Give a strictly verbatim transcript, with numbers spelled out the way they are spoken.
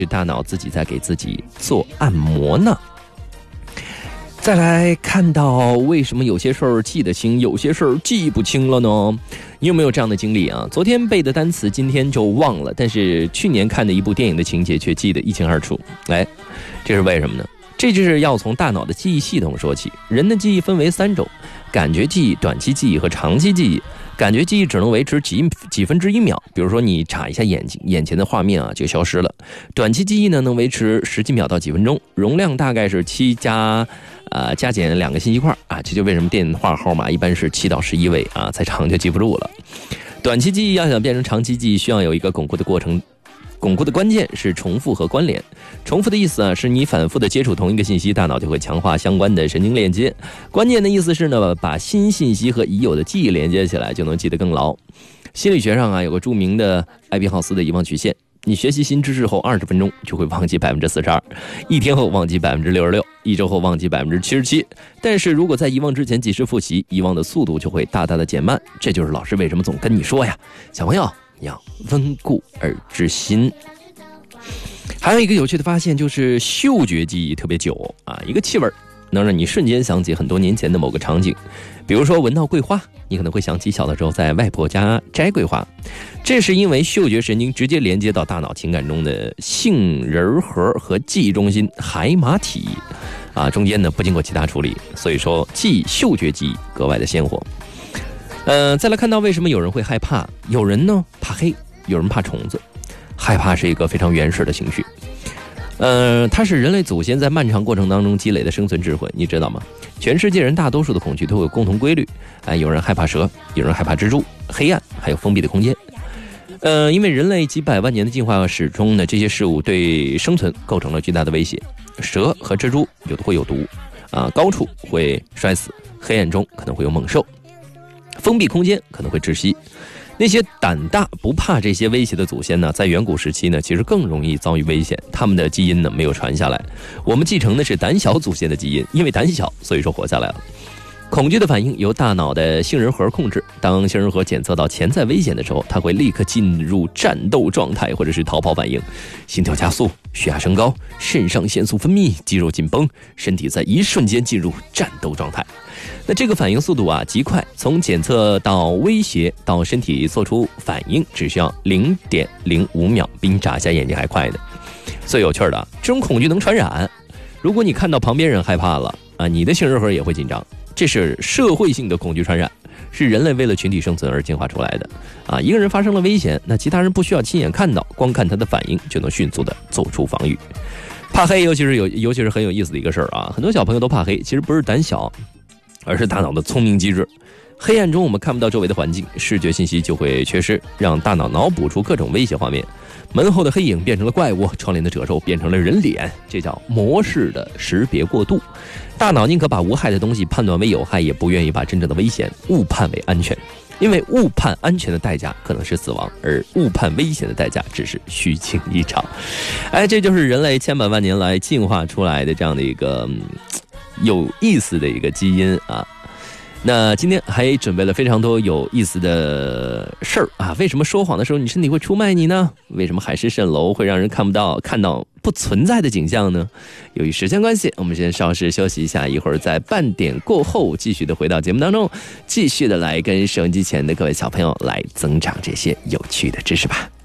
大脑自己在给自己做按摩呢。再来看到为什么有些事儿记得清，有些事儿记不清了呢？你有没有这样的经历啊？昨天背的单词今天就忘了，但是去年看的一部电影的情节却记得一清二楚。哎，这是为什么呢？这就是要从大脑的记忆系统说起。人的记忆分为三种：感觉记忆、短期记忆和长期记忆。感觉记忆只能维持几几分之一秒，比如说你眨一下眼睛，眼前的画面啊就消失了。短期记忆呢能维持十几秒到几分钟，容量大概是七加呃加减两个信息块啊，这就为什么电话号码一般是七到十一位啊，再长就记不住了。短期记忆要想变成长期记忆，需要有一个巩固的过程。巩固的关键是重复和关联。重复的意思啊，是你反复的接触同一个信息，大脑就会强化相关的神经链接。关键的意思是呢，把新信息和已有的记忆连接起来，就能记得更牢。心理学上啊，有个著名的艾宾浩斯的遗忘曲线。你学习新知识后二十分钟就会忘记百分之四十二，一天后忘记百分之六十六，一周后忘记百分之七十七。但是如果在遗忘之前及时复习，遗忘的速度就会大大的减慢。这就是老师为什么总跟你说呀，小朋友你要温故而知新。还有一个有趣的发现就是嗅觉记忆特别久啊，一个气味能让你瞬间想起很多年前的某个场景。比如说闻到桂花，你可能会想起小的时候在外婆家摘桂花，这是因为嗅觉神经直接连接到大脑情感中的杏仁核和记忆中心海马体啊，中间呢不经过其他处理，所以说记忆嗅觉记忆格外的鲜活。呃，再来看到为什么有人会害怕，有人呢怕黑，有人怕虫子。害怕是一个非常原始的情绪，呃，它是人类祖先在漫长过程当中积累的生存智慧，你知道吗？全世界人大多数的恐惧都有共同规律，哎、呃，有人害怕蛇，有人害怕蜘蛛、黑暗，还有封闭的空间。呃，因为人类几百万年的进化史中呢，这些事物对生存构成了巨大的威胁。蛇和蜘蛛有的会有毒，啊、呃，高处会摔死，黑暗中可能会有猛兽，封闭空间可能会窒息。那些胆大不怕这些威胁的祖先呢，在远古时期呢，其实更容易遭遇危险，他们的基因呢没有传下来。我们继承的是胆小祖先的基因，因为胆小，所以说活下来了。恐惧的反应由大脑的杏仁核控制，当杏仁核检测到潜在危险的时候，它会立刻进入战斗状态或者是逃跑反应，心跳加速，血压升高，肾上腺素分泌，肌肉紧绷，身体在一瞬间进入战斗状态。那这个反应速度啊极快，从检测到威胁到身体做出反应只需要零点零五秒，比你眨一下眼睛还快呢。最有趣的，这种恐惧能传染。如果你看到旁边人害怕了啊，你的杏仁核也会紧张。这是社会性的恐惧传染，是人类为了群体生存而进化出来的啊！一个人发生了危险，那其他人不需要亲眼看到，光看他的反应就能迅速的做出防御。怕黑尤其是有尤其是很有意思的一个事儿啊，很多小朋友都怕黑，其实不是胆小，而是大脑的聪明机制。黑暗中我们看不到周围的环境，视觉信息就会缺失，让大脑脑补出各种威胁画面。门后的黑影变成了怪物，窗帘的褶皱变成了人脸，这叫模式的识别过度。大脑宁可把无害的东西判断为有害，也不愿意把真正的危险误判为安全，因为误判安全的代价可能是死亡，而误判危险的代价只是虚惊一场。哎，这就是人类千百万年来进化出来的这样的一个、嗯、有意思的一个基因啊。那今天还准备了非常多有意思的事儿啊！为什么说谎的时候你身体会出卖你呢？为什么海市蜃楼会让人看不到看到不存在的景象呢？由于时间关系，我们先稍事休息一下，一会儿在半点过后继续的回到节目当中，继续的来跟收音机前的各位小朋友来增长这些有趣的知识吧。